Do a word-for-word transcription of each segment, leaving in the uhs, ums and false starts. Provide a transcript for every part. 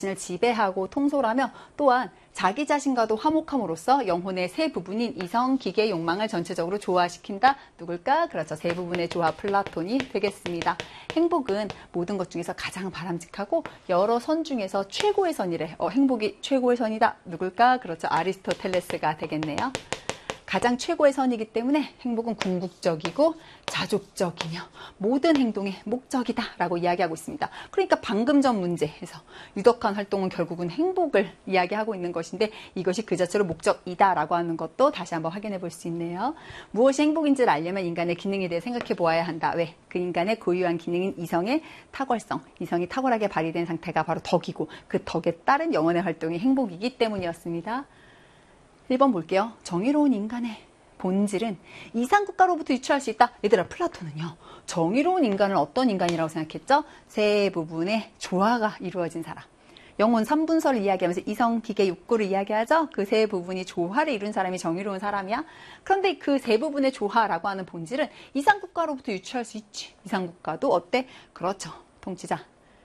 자신을 지배하고 통솔하며 또한 자기 자신과도 화목함으로써 영혼의 세 부분인 이성, 기계, 욕망을 전체적으로 조화시킨다. 누굴까? 그렇죠. 세 부분의 조화 플라톤이 되겠습니다. 행복은 모든 것 중에서 가장 바람직하고 여러 선 중에서 최고의 선이래. 어, 행복이 최고의 선이다. 누굴까? 그렇죠. 아리스토텔레스가 되겠네요. 가장 최고의 선이기 때문에 행복은 궁극적이고 자족적이며 모든 행동의 목적이다 라고 이야기하고 있습니다. 그러니까 방금 전 문제에서 유덕한 활동은 결국은 행복을 이야기하고 있는 것인데 이것이 그 자체로 목적이다 라고 하는 것도 다시 한번 확인해 볼 수 있네요. 무엇이 행복인지를 알려면 인간의 기능에 대해 생각해 보아야 한다. 왜? 그 인간의 고유한 기능인 이성의 탁월성, 이성이 탁월하게 발휘된 상태가 바로 덕이고 그 덕에 따른 영혼의 활동이 행복이기 때문이었습니다. 일 번 볼게요. 정의로운 인간의 본질은 이상국가로부터 유추할 수 있다. 얘들아, 플라톤은요. 정의로운 인간을 어떤 인간이라고 생각했죠? 세 부분의 조화가 이루어진 사람. 영혼 삼분설을 이야기하면서 이성, 기계, 욕구를 이야기하죠? 그 세 부분이 조화를 이룬 사람이 정의로운 사람이야. 그런데 그 세 부분의 조화라고 하는 본질은 이상국가로부터 유추할 수 있지. 이상국가도 어때? 그렇죠. 통치자,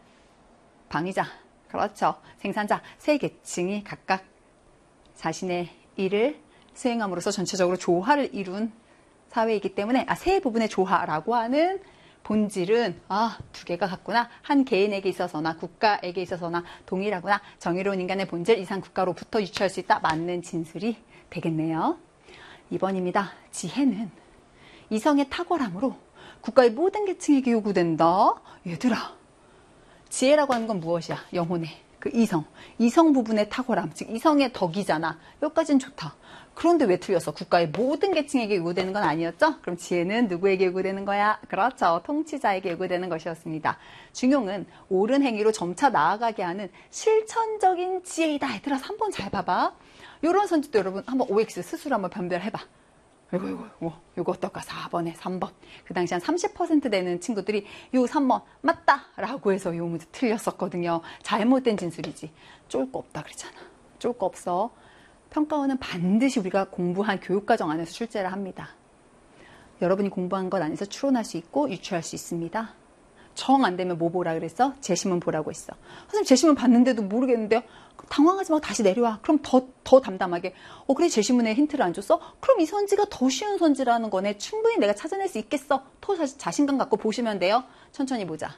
방위자, 그렇죠. 생산자, 세 계층이 각각 자신의 일을 수행함으로써 전체적으로 조화를 이룬 사회이기 때문에 아, 세 부분의 조화라고 하는 본질은 아, 두 개가 같구나. 한 개인에게 있어서나 국가에게 있어서나 동일하구나. 정의로운 인간의 본질 이상 국가로부터 유추할 수 있다. 맞는 진술이 되겠네요. 이 번입니다. 지혜는 이성의 탁월함으로 국가의 모든 계층에게 요구된다. 얘들아, 지혜라고 하는 건 무엇이야? 영혼의 그 이성, 이성 부분의 탁월함, 즉 이성의 덕이잖아. 여기까지는 좋다. 그런데 왜 틀렸어? 국가의 모든 계층에게 요구되는 건 아니었죠? 그럼 지혜는 누구에게 요구되는 거야? 그렇죠. 통치자에게 요구되는 것이었습니다. 중용은 옳은 행위로 점차 나아가게 하는 실천적인 지혜이다. 얘들아, 삼 번 잘 봐봐. 이런 선지도 여러분 한번 오엑스 스스로 한번 변별해봐. 이거, 이거, 이거, 이거 어떨까? 사 번에 삼 번. 그 당시 한 삼십 퍼센트 되는 친구들이 요 삼 번 맞다! 라고 해서 요 문제 틀렸었거든요. 잘못된 진술이지. 쫄 거 없다 그랬잖아. 쫄 거 없어. 평가원은 반드시 우리가 공부한 교육과정 안에서 출제를 합니다. 여러분이 공부한 것 안에서 추론할 수 있고 유추할 수 있습니다. 정 안 되면 뭐 보라 그랬어? 재시문 보라고 했어. 선생님 재시문 봤는데도 모르겠는데요? 당황하지 말고 다시 내려와. 그럼 더, 더 담담하게. 어, 그래, 재시문에 힌트를 안 줬어? 그럼 이 선지가 더 쉬운 선지라는 거네. 충분히 내가 찾아낼 수 있겠어. 더 자신감 갖고 보시면 돼요. 천천히 보자.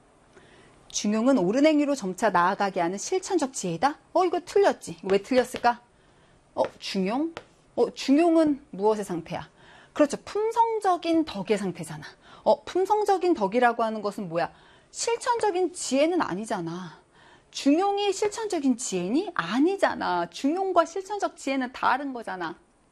중용은 옳은 행위로 점차 나아가게 하는 실천적 지혜이다? 어, 이거 틀렸지. 왜 틀렸을까? 어, 중용? 어, 중용은 무엇의 상태야? 그렇죠. 품성적인 덕의 상태잖아. 어, 품성적인 덕이라고 하는 것은 뭐야? 실천적인 지혜는 아니잖아. 중용이 실천적인 지혜니? 아니잖아. 중용과 실천적 지혜는 다른 거잖아.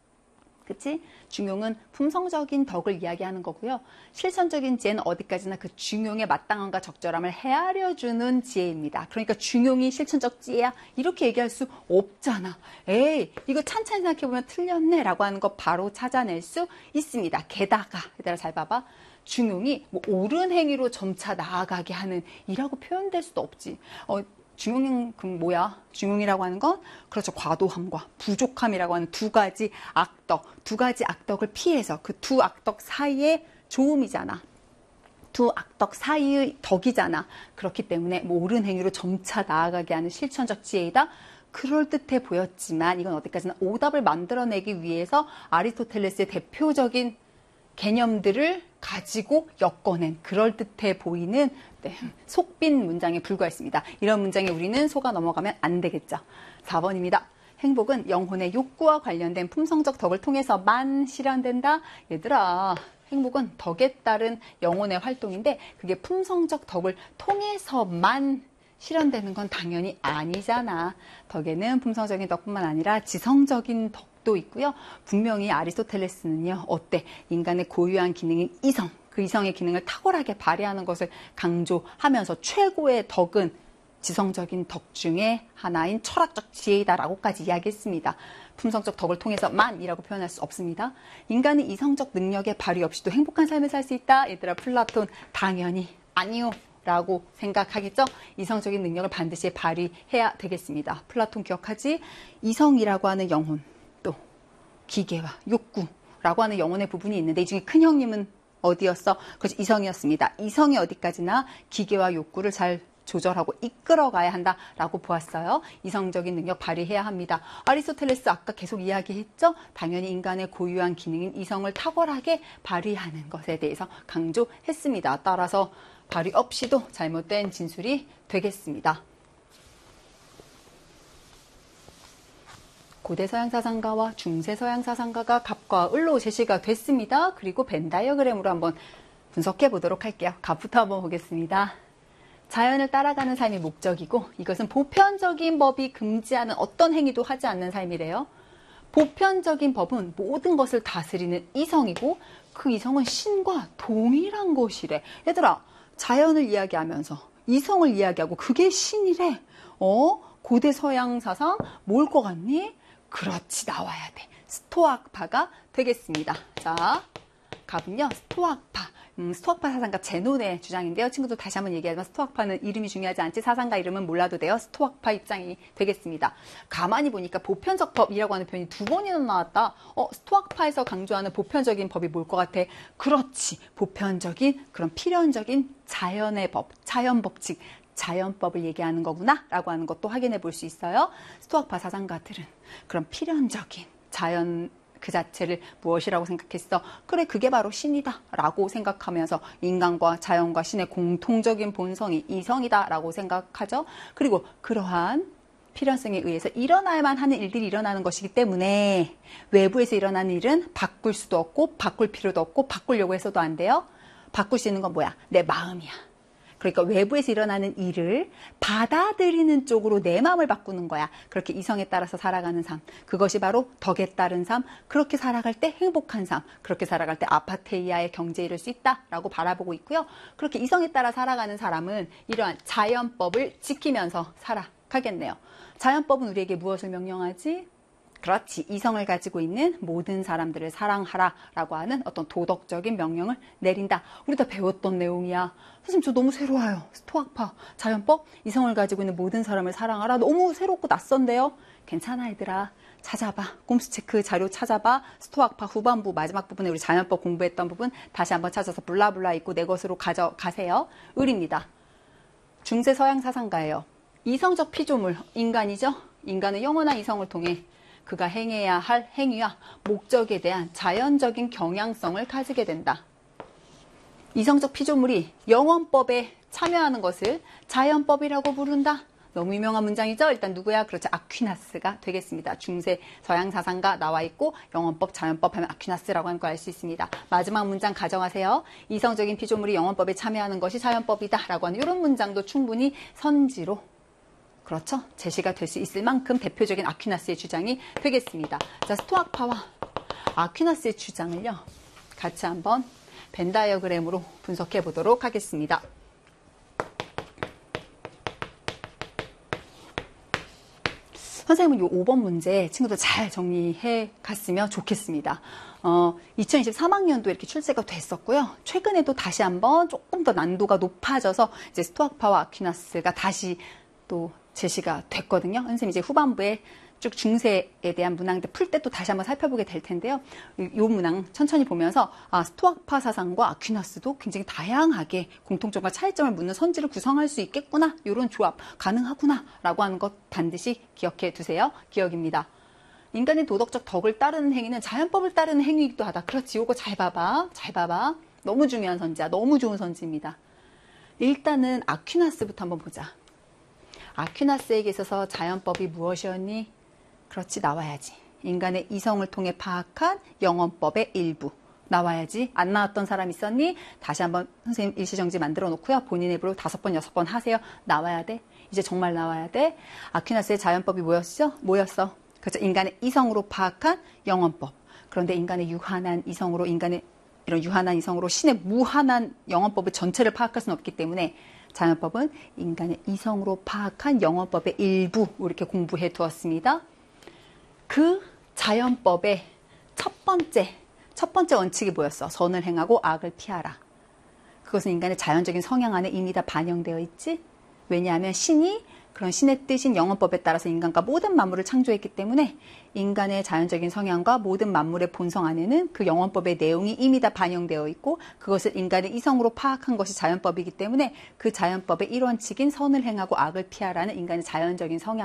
그치? 중용은 품성적인 덕을 이야기하는 거고요. 실천적인 지혜는 어디까지나 그 중용의 마땅함과 적절함을 헤아려주는 지혜입니다. 그러니까 중용이 실천적 지혜야? 이렇게 얘기할 수 없잖아. 에이, 이거 찬찬히 생각해보면 틀렸네 라고 하는 거 바로 찾아낼 수 있습니다. 게다가, 얘들아 잘 봐봐. 중용이 뭐 옳은 행위로 점차 나아가게 하는 이라고 표현될 수도 없지. 어, 중용은 그 뭐야? 중용이라고 하는 건 그렇죠. 과도함과 부족함이라고 하는 두 가지 악덕, 두 가지 악덕을 피해서 그 두 악덕 사이의 조음이잖아. 두 악덕 사이의 덕이잖아. 그렇기 때문에 뭐 옳은 행위로 점차 나아가게 하는 실천적 지혜이다. 그럴듯해 보였지만 이건 어디까지나 오답을 만들어내기 위해서 아리스토텔레스의 대표적인 개념들을 가지고 엮어낸 그럴듯해 보이는 네, 속빈 문장에 불과했습니다. 이런 문장에 우리는 속아 넘어가면 안 되겠죠. 사 번입니다. 행복은 영혼의 욕구와 관련된 품성적 덕을 통해서만 실현된다. 얘들아, 행복은 덕에 따른 영혼의 활동인데 그게 품성적 덕을 통해서만 실현되는 건 당연히 아니잖아. 덕에는 품성적인 덕뿐만 아니라 지성적인 덕 도 있고요. 분명히 아리스토텔레스는요. 어때? 인간의 고유한 기능인 이성, 그 이성의 기능을 탁월하게 발휘하는 것을 강조하면서 최고의 덕은 지성적인 덕 중에 하나인 철학적 지혜이다라고까지 이야기했습니다. 품성적 덕을 통해서만이라고 표현할 수 없습니다. 인간은 이성적 능력의 발휘 없이도 행복한 삶을 살 수 있다. 얘들아, 플라톤 당연히 아니요. 라고 생각하겠죠? 이성적인 능력을 반드시 발휘해야 되겠습니다. 플라톤 기억하지? 이성이라고 하는 영혼, 또 기계와 욕구라고 하는 영혼의 부분이 있는데 이 중에 큰 형님은 어디였어? 그렇죠. 이성이었습니다. 이성이 어디까지나 기계와 욕구를 잘 조절하고 이끌어가야 한다라고 보았어요. 이성적인 능력 발휘해야 합니다. 아리스토텔레스 아까 계속 이야기했죠? 당연히 인간의 고유한 기능인 이성을 탁월하게 발휘하는 것에 대해서 강조했습니다. 따라서 발휘 없이도 잘못된 진술이 되겠습니다. 고대 서양 사상가와 중세 서양 사상가가 갑과 을로 제시가 됐습니다. 그리고 벤 다이어그램으로 한번 분석해 보도록 할게요. 갑부터 한번 보겠습니다. 자연을 따라가는 삶이 목적이고 이것은 보편적인 법이 금지하는 어떤 행위도 하지 않는 삶이래요. 보편적인 법은 모든 것을 다스리는 이성이고 그 이성은 신과 동일한 것이래. 얘들아, 자연을 이야기하면서 이성을 이야기하고 그게 신이래. 어? 고대 서양 사상 뭘 것 같니? 그렇지, 나와야 돼. 스토아파가 되겠습니다. 자, 갑은요, 스토아파. 음, 스토아파 사상가 제논의 주장인데요. 친구들 다시 한번 얘기하지만 스토아파는 이름이 중요하지 않지 사상가 이름은 몰라도 돼요. 스토아파 입장이 되겠습니다. 가만히 보니까 보편적 법이라고 하는 표현이 두 번이나 나왔다. 어, 스토아파에서 강조하는 보편적인 법이 뭘 것 같아? 그렇지, 보편적인 그런 필연적인 자연의 법, 자연법칙, 자연법을 얘기하는 거구나 라고 하는 것도 확인해 볼 수 있어요. 스토아파 사상가들은 그런 필연적인 자연 그 자체를 무엇이라고 생각했어? 그래, 그게 바로 신이다 라고 생각하면서 인간과 자연과 신의 공통적인 본성이 이성이다 라고 생각하죠. 그리고 그러한 필연성에 의해서 일어나야만 하는 일들이 일어나는 것이기 때문에 외부에서 일어나는 일은 바꿀 수도 없고 바꿀 필요도 없고 바꾸려고 해서도 안 돼요. 바꿀 수 있는 건 뭐야? 내 마음이야. 그러니까 외부에서 일어나는 일을 받아들이는 쪽으로 내 마음을 바꾸는 거야. 그렇게 이성에 따라서 살아가는 삶. 그것이 바로 덕에 따른 삶. 그렇게 살아갈 때 행복한 삶. 그렇게 살아갈 때 아파테이아의 경제에 이를 수 있다라고 바라보고 있고요. 그렇게 이성에 따라 살아가는 사람은 이러한 자연법을 지키면서 살아가겠네요. 자연법은 우리에게 무엇을 명령하지? 그렇지, 이성을 가지고 있는 모든 사람들을 사랑하라 라고 하는 어떤 도덕적인 명령을 내린다. 우리 다 배웠던 내용이야. 선생님, 저 너무 새로워요. 스토아파, 자연법, 이성을 가지고 있는 모든 사람을 사랑하라. 너무 새롭고 낯선데요? 괜찮아, 얘들아. 찾아봐. 꼼수체크 자료 찾아봐. 스토아파 후반부 마지막 부분에 우리 자연법 공부했던 부분 다시 한번 찾아서 블라블라 읽고 내 것으로 가져가세요. 을입니다. 중세 서양 사상가예요. 이성적 피조물, 인간이죠? 인간은 영원한 이성을 통해 그가 행해야 할 행위와 목적에 대한 자연적인 경향성을 가지게 된다. 이성적 피조물이 영원법에 참여하는 것을 자연법이라고 부른다. 너무 유명한 문장이죠? 일단 누구야? 그렇죠. 아퀴나스가 되겠습니다. 중세 서양 사상가 나와 있고 영원법, 자연법 하면 아퀴나스라고 하는 거 알 수 있습니다. 마지막 문장 가정하세요. 이성적인 피조물이 영원법에 참여하는 것이 자연법이다 라고 하는 이런 문장도 충분히 선지로 그렇죠. 제시가 될 수 있을 만큼 대표적인 아퀴나스의 주장이 되겠습니다. 자, 스토아파와 아퀴나스의 주장을요, 같이 한번 벤 다이어그램으로 분석해 보도록 하겠습니다. 선생님은 이 오 번 문제 친구들 잘 정리해 갔으면 좋겠습니다. 어, 이천이십삼 학년도 이렇게 출제가 됐었고요. 최근에도 다시 한번 조금 더 난도가 높아져서 이제 스토아파와 아퀴나스가 다시 또 제시가 됐거든요. 선생님 이제 후반부에 쭉 중세에 대한 문항들 풀 때 또 다시 한번 살펴보게 될 텐데요. 이, 이 문항 천천히 보면서 아, 스토아파 사상과 아퀴나스도 굉장히 다양하게 공통점과 차이점을 묻는 선지를 구성할 수 있겠구나. 이런 조합 가능하구나 라고 하는 것 반드시 기억해 두세요. 기억입니다. 인간의 도덕적 덕을 따르는 행위는 자연법을 따르는 행위이기도 하다. 그렇지. 이거 잘 봐봐. 잘 봐봐. 너무 중요한 선지야. 너무 좋은 선지입니다. 일단은 아퀴나스부터 한번 보자. 아퀴나스에게 있어서 자연법이 무엇이었니? 그렇지, 나와야지. 인간의 이성을 통해 파악한 영원법의 일부. 나와야지. 안 나왔던 사람 있었니? 다시 한번 선생님 일시정지 만들어 놓고요. 본인 입으로 다섯 번, 여섯 번 하세요. 나와야 돼. 이제 정말 나와야 돼. 아퀴나스의 자연법이 뭐였어? 뭐였어? 그렇죠. 인간의 이성으로 파악한 영원법. 그런데 인간의 유한한 이성으로, 인간의 이런 유한한 이성으로 신의 무한한 영원법의 전체를 파악할 수는 없기 때문에 자연법은 인간의 이성으로 파악한 영원법의 일부 이렇게 공부해 두었습니다. 그 자연법의 첫 번째, 첫 번째 원칙이 뭐였어? 선을 행하고 악을 피하라. 그것은 인간의 자연적인 성향 안에 이미 다 반영되어 있지? 왜냐하면 신이 그런 신의 뜻인 영원법에 따라서 인간과 모든 만물을 창조했기 때문에 인간의 자연적인 성향과 모든 만물의 본성 안에는 그 영원법의 내용이 이미 다 반영되어 있고 그것을 인간의 이성으로 파악한 것이 자연법이기 때문에 그 자연법의 일원칙인 선을 행하고 악을 피하라는 인간의 자연적인 성향